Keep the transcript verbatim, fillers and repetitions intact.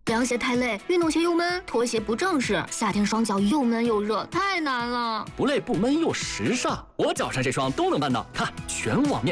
凉鞋太累，运动鞋又闷，拖鞋不正式，夏天双脚又闷又热，太难了。 不累不闷又时尚，我脚上这双都能办到。看，全网面。